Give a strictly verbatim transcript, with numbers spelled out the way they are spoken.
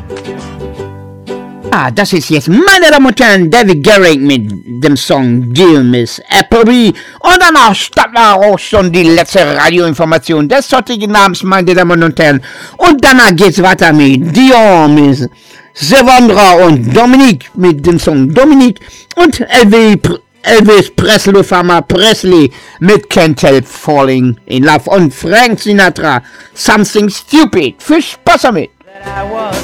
Ah, das ist jetzt, meine Damen und Herren, David Garrick mit dem Song Dear Miss Appleby. Und danach starten wir auch schon die letzte Radioinformation des heutigen Abends, meine Damen und Herren. Und danach geht's weiter mit Dion, Miss Sevandra und Dominique mit dem Song Dominique. Und Elvis Presley, Farmer Presley mit Can't Help Falling in Love. Und Frank Sinatra, Something Stupid. Viel Spaß damit.